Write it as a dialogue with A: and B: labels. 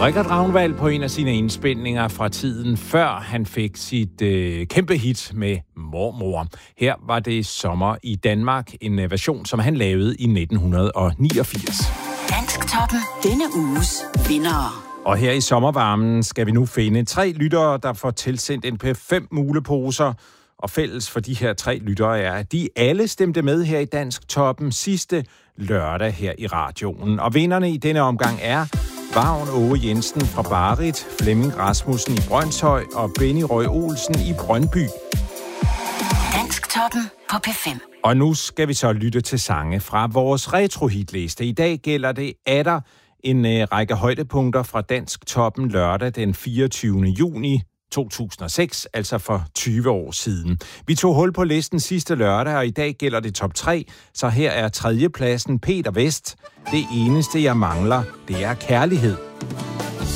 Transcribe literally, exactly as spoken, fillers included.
A: Richard Ragnvald på en af sine indspilninger fra tiden før han fik sit øh, kæmpe hit med Mormor. Her var det Sommer i Danmark, en version, som han lavede i nitten niogfirs.
B: Dansktoppen. Denne uges vindere.
A: Og her i sommervarmen skal vi nu finde tre lyttere, der får tilsendt en P fem muleposer. Og fælles for de her tre lyttere er, at de alle stemte med her i Dansktoppen sidste lørdag her i radioen. Og vinderne i denne omgang er Vagn Åge Jensen fra Barrit, Flemming Rasmussen i Brønshøj og Benny Røg Olsen i Brøndby.
B: Dansktoppen på P fem.
A: Og nu skal vi så lytte til sange fra vores retrohitliste. I dag gælder det atter en øh, række højdepunkter fra Dansktoppen lørdag den fireogtyvende juni to tusind og seks, altså for tyve år siden. Vi tog hul på listen sidste lørdag, og i dag gælder det top tre, så her er tredjepladsen Peter Vest. Det eneste, jeg mangler, det er kærlighed.